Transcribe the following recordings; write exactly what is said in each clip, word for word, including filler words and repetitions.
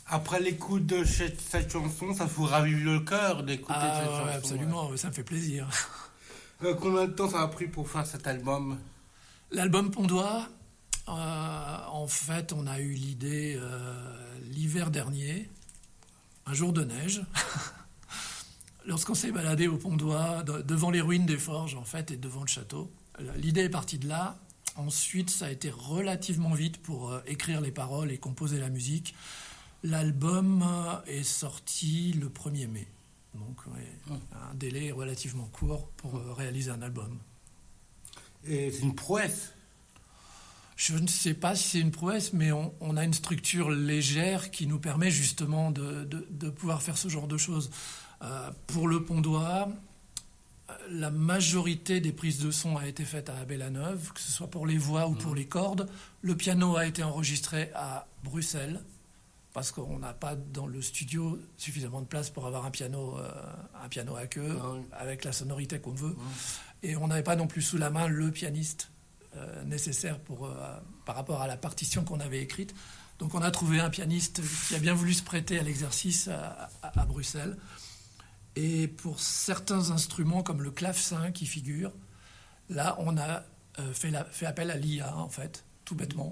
Après l'écoute de cette, cette chanson, ça vous ravive le cœur d'écouter ah, cette ouais, chanson. absolument, ouais. Ça me fait plaisir. Euh, combien de temps ça a pris pour faire cet album? L'album Pondois, euh, en fait, on a eu l'idée euh, l'hiver dernier, un jour de neige, lorsqu'on s'est baladé au Pondois, de, devant les ruines des forges, en fait, et devant le château. L'idée est partie de là. Ensuite, ça a été relativement vite pour euh, écrire les paroles et composer la musique. L'album est sorti le premier mai. Donc, ouais, un délai relativement court pour euh, réaliser un album. Et c'est une prouesse. Je ne sais pas si c'est une prouesse, mais on, on a une structure légère qui nous permet justement de, de, de pouvoir faire ce genre de choses. Euh, pour le Pondois, la majorité des prises de son a été faite à Abbé-la-Neuve, que ce soit pour les voix ou pour les cordes. Le piano a été enregistré à Bruxelles, parce qu'on n'a pas dans le studio suffisamment de place pour avoir un piano, euh, un piano à queue, ah oui. avec la sonorité qu'on veut. Oui. Et on n'avait pas non plus sous la main le pianiste euh, nécessaire pour, euh, par rapport à la partition qu'on avait écrite. Donc on a trouvé un pianiste qui a bien voulu se prêter à l'exercice à, à, à Bruxelles. Et pour certains instruments, comme le clavecin qui figure, là, on a euh, fait, la, fait appel à l'I A, en fait, tout bêtement.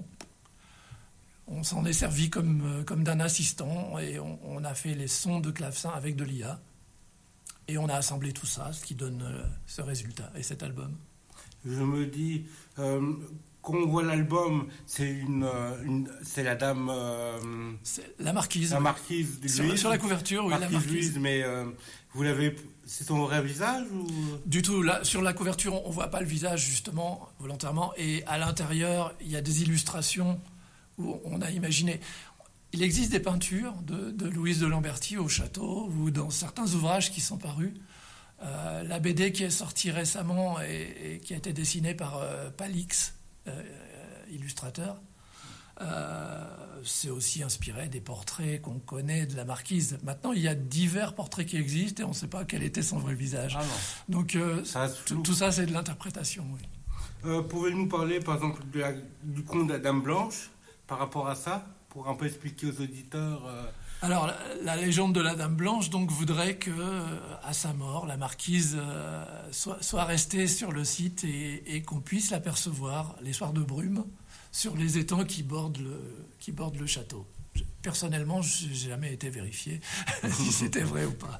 On s'en est servi comme, euh, comme d'un assistant et on, on a fait les sons de clavecin avec de l'I A. Et on a assemblé tout ça, ce qui donne euh, ce résultat et cet album. Je me dis, euh, quand on voit l'album, c'est, une, une, c'est la dame... Euh, c'est la marquise. La marquise de sur, sur la couverture, oui, marquise la marquise. Louise, mais euh, vous l'avez... C'est son vrai visage ou... Du tout. Là, sur la couverture, on ne voit pas le visage, justement, volontairement. Et à l'intérieur, il y a des illustrations où on a imaginé... Il existe des peintures de, de Louise de Lamberty au château ou dans certains ouvrages qui sont parus. Euh, la B D qui est sortie récemment et, et qui a été dessinée par euh, Palix, euh, illustrateur, euh, c'est aussi inspiré des portraits qu'on connaît de la marquise. Maintenant, il y a divers portraits qui existent et on ne sait pas quel était son vrai visage. Ah non. Donc, euh, ça tout, tout ça, c'est de l'interprétation. Oui. Euh, pouvez-nous parler, par exemple, de la, du conte de la Dame Blanche par rapport à ça, pour un peu expliquer aux auditeurs euh... Alors, la, la légende de la Dame Blanche donc, voudrait que, euh, à sa mort, la marquise euh, soit, soit restée sur le site et, et qu'on puisse l'apercevoir les soirs de brume sur les étangs qui bordent le, qui bordent le château. Je, personnellement, je n'ai jamais été vérifié si c'était vrai ou pas.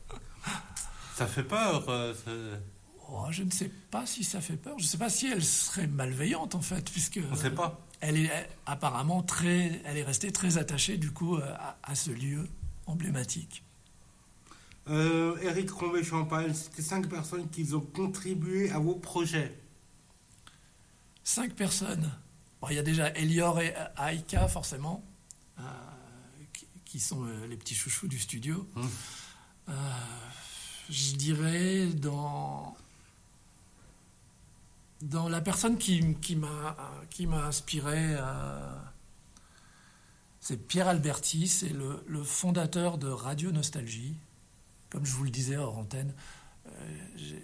Ça fait peur euh, ça... oh, Je ne sais pas si ça fait peur. Je ne sais pas si elle serait malveillante, en fait, puisque... On ne sait pas. Elle est apparemment très, elle est restée très attachée du coup à, à ce lieu emblématique. Euh, Éric Rombé-Champagne, c'était cinq personnes qui ont contribué à vos projets. Cinq personnes. Bon, il y a déjà Elior et Aïka forcément, euh, qui, qui sont euh, les petits chouchous du studio. Mmh. Euh, je dirais dans Dans la personne qui, qui, m'a, qui m'a inspiré, euh, c'est Pierre Alberti, c'est le, le fondateur de Radio Nostalgie. Comme je vous le disais hors antenne, euh, j'ai,